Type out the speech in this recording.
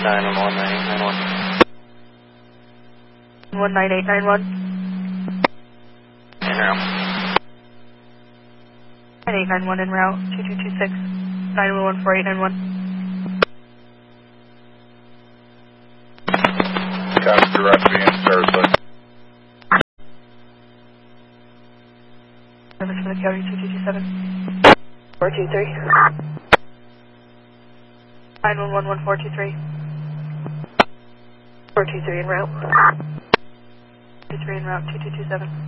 911. 19891. En route. 9891 en route. 2226. 911 4891. Copy, direct being Sarasota. Service for the county 2227. 423. 911 1423. 423 en route. 23 en route 2227.